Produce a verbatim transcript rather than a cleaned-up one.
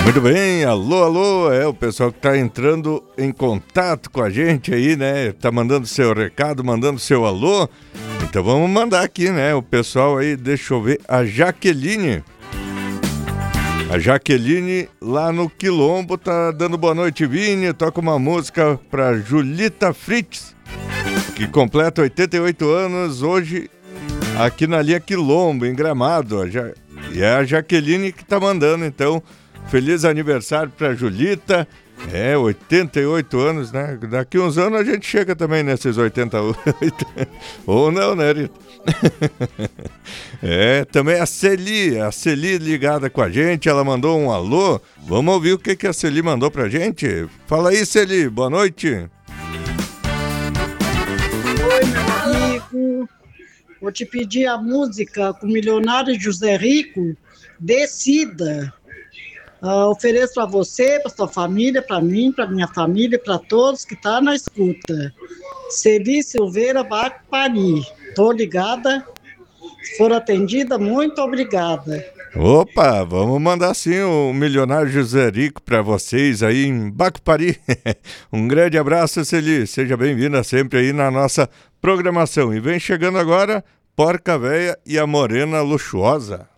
Muito bem, alô, alô, é o pessoal que tá entrando em contato com a gente aí, né? Tá mandando seu recado, mandando seu alô. Então vamos mandar aqui, né? O pessoal aí, deixa eu ver, a Jaqueline. A Jaqueline lá no Quilombo tá dando boa noite, Vini. Toca uma música pra Julita Fritz, que completa oitenta e oito anos hoje aqui na linha Quilombo, em Gramado. E é a Jaqueline que tá mandando, então. Feliz aniversário pra Julita. É, oitenta e oito anos, né? Daqui uns anos a gente chega também nesses oitenta e oito. Ou não, né, Rita? É, também a Celi, a Celi ligada com a gente, ela mandou um alô. Vamos ouvir o que, que a Celi mandou pra gente? Fala aí, Celi, boa noite. Oi, meu amigo. Vou te pedir a música com o milionário José Rico, Decida. Uh, ofereço para você, para sua família, para mim, para minha família, para todos que estão tá na escuta. Celi Silveira Bacpari. Tô ligada. Se for atendida, muito obrigada. Opa, vamos mandar sim o milionário José Rico para vocês aí em Bacpari. Um grande abraço, Celi. Seja bem-vinda sempre aí na nossa programação. E vem chegando agora Porca Véia e a Morena Luxuosa.